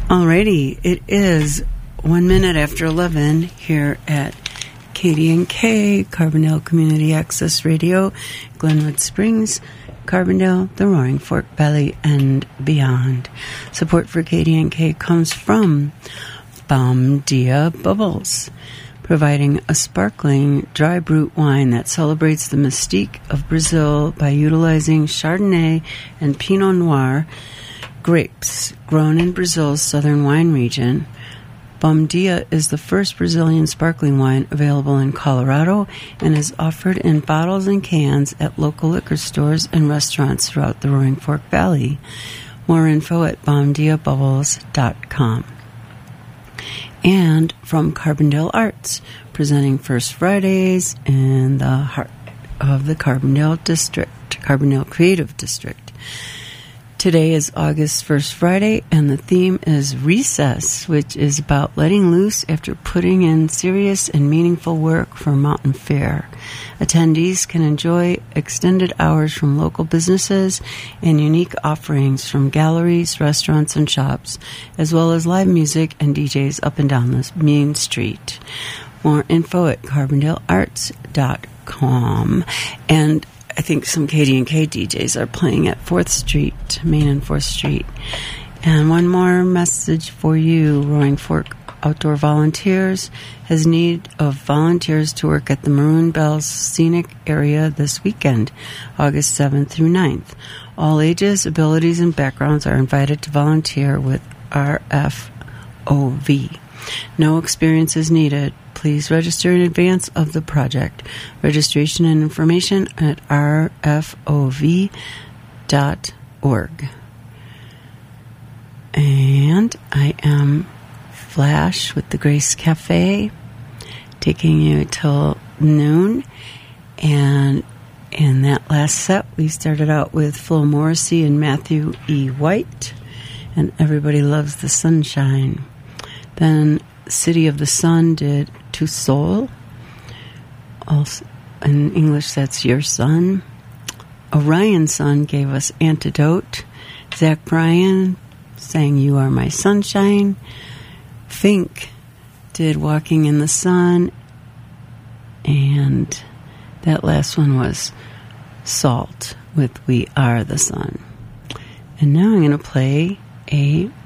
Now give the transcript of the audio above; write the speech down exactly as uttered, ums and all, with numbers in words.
Alrighty, it is one minute after eleven here at K D N K, Carbondale Community Access Radio, Glenwood Springs, Carbondale, the Roaring Fork Valley, and beyond. Support for K D N K comes from Bom Dia Bubbles, providing a sparkling dry brut wine that celebrates the mystique of Brazil by utilizing Chardonnay and Pinot Noir grapes grown in Brazil's southern wine region. Bom Dia is the first Brazilian sparkling wine available in Colorado and is offered in bottles and cans at local liquor stores and restaurants throughout the Roaring Fork Valley. More info at bom dia bubbles dot com. And from Carbondale Arts, presenting First Fridays in the heart of the Carbondale District, Carbondale Creative District. Today is August first Friday, and the theme is Recess, which is about letting loose after putting in serious and meaningful work for Mountain Fair. Attendees can enjoy extended hours from local businesses and unique offerings from galleries, restaurants, and shops, as well as live music and D Js up and down the main street. More info at carbondale arts dot com. And I think some K D N K D Js are playing at fourth Street, Main and fourth Street. And one more message for you. Roaring Fork Outdoor Volunteers has need of volunteers to work at the Maroon Bells Scenic Area this weekend, August seventh through ninth. All ages, abilities, and backgrounds are invited to volunteer with R F O V. No experience is needed. Please register in advance of the project. Registration and information at r f o v dot org. And I am Flash with the Grace Cafe, taking you till noon. And in that last set, we started out with Flo Morrissey and Matthew E. White, and Everybody Loves the Sunshine. Then City of the Sun did To Soul. Also, in English, that's Your Sun. Orion Sun gave us Antidote. Zach Bryan sang You Are My Sunshine. Fink did Walking in the Sun. And that last one was Salt with We Are the Sun. And now I'm going to play a